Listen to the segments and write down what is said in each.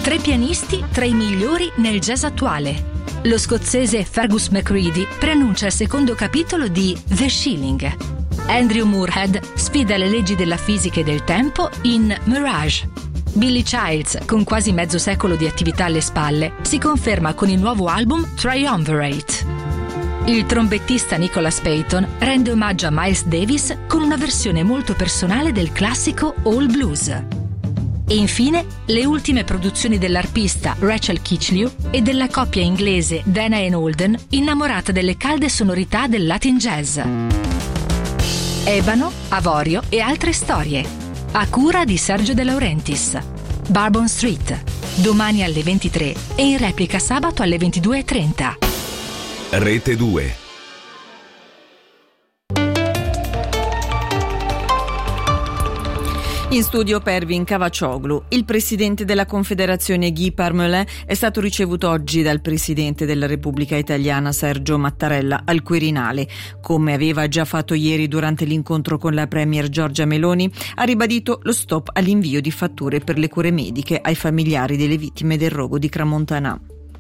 3 pianisti tra i migliori nel jazz attuale. Lo scozzese Fergus McCready preannuncia il secondo capitolo di The Shilling. Andrew Moorhead sfida le leggi della fisica e del tempo in Mirage. Billy Childs, con quasi mezzo secolo di attività alle spalle, si conferma con il nuovo album Triumvirate. Il trombettista Nicholas Payton rende omaggio a Miles Davis con una versione molto personale del classico All Blues. E infine, le ultime produzioni dell'arpista Rachel Kitchlew e della coppia inglese Dana e Holden, innamorata delle calde sonorità del Latin jazz. Ebano, Avorio e altre storie, a cura di Sergio De Laurentiis. Bourbon Street, domani alle 23 e in replica sabato alle 22:30. Rete 2. In studio Pervin Cavaccioglu. Il presidente della Confederazione Guy Parmelin è stato ricevuto oggi dal presidente della Repubblica Italiana Sergio Mattarella al Quirinale. Come aveva già fatto ieri durante l'incontro con la premier Giorgia Meloni, ha ribadito lo stop all'invio di fatture per le cure mediche ai familiari delle vittime del rogo di Crans-Montana.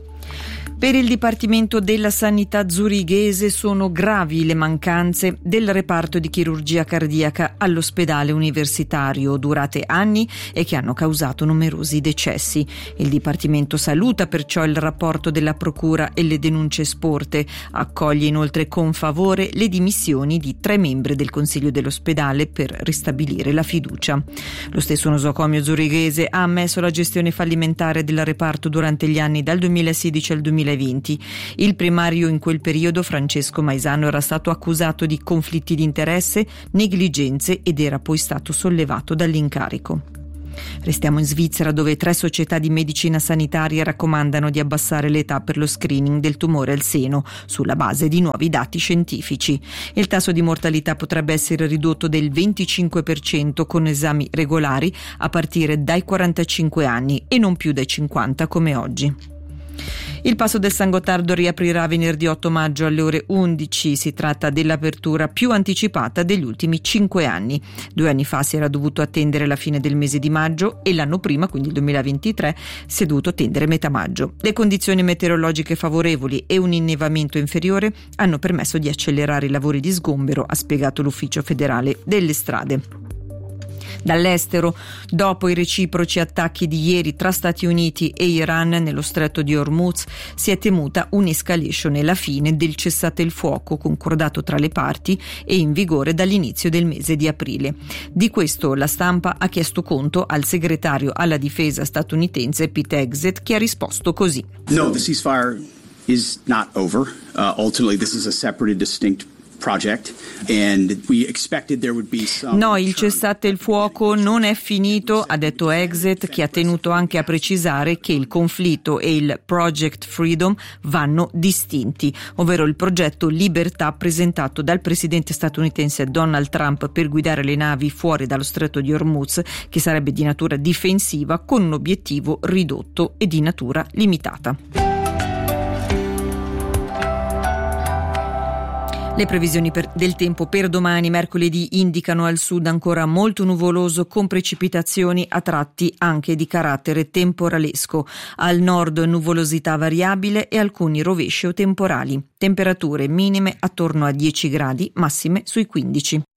Per il Dipartimento della Sanità zurighese sono gravi le mancanze del reparto di chirurgia cardiaca all'ospedale universitario, durate anni e che hanno causato numerosi decessi. Il Dipartimento saluta perciò il rapporto della Procura e le denunce sporte. Accoglie inoltre con favore le dimissioni di 3 membri del Consiglio dell'ospedale per ristabilire la fiducia. Lo stesso nosocomio zurighese ha ammesso la gestione fallimentare del reparto durante gli anni dal 2016 al 2020. Il primario in quel periodo, Francesco Maisano, era stato accusato di conflitti di interesse, negligenze ed era poi stato sollevato dall'incarico. Restiamo in Svizzera, dove 3 società di medicina sanitaria raccomandano di abbassare l'età per lo screening del tumore al seno sulla base di nuovi dati scientifici. Il tasso di mortalità potrebbe essere ridotto del 25% con esami regolari a partire dai 45 anni e non più dai 50 come oggi. Il Passo del San Gottardo riaprirà venerdì 8 maggio alle ore 11. Si tratta dell'apertura più anticipata degli ultimi 5 anni. 2 anni fa si era dovuto attendere la fine del mese di maggio e l'anno prima, quindi il 2023, si è dovuto attendere metà maggio. Le condizioni meteorologiche favorevoli e un innevamento inferiore hanno permesso di accelerare i lavori di sgombero, ha spiegato l'Ufficio federale delle strade. Dall'estero, dopo i reciproci attacchi di ieri tra Stati Uniti e Iran nello stretto di Hormuz, si è temuta un'escalation e la fine del cessate il fuoco concordato tra le parti e in vigore dall'inizio del mese di aprile. Di questo la stampa ha chiesto conto al segretario alla difesa statunitense Pete Hegseth, che ha risposto così. No, the ceasefire is not over. Ultimately this is a separate and distinct project and we expected there would be some. No, il cessate il fuoco non è finito, ha detto Hegseth, che ha tenuto anche a precisare che il conflitto e il Project Freedom vanno distinti, ovvero il progetto Libertà presentato dal presidente statunitense Donald Trump per guidare le navi fuori dallo stretto di Hormuz, che sarebbe di natura difensiva con un obiettivo ridotto e di natura limitata. Le previsioni del tempo per domani, mercoledì, indicano al sud ancora molto nuvoloso con precipitazioni a tratti anche di carattere temporalesco. Al nord nuvolosità variabile e alcuni rovesci o temporali. Temperature minime attorno a 10 gradi, massime sui 15.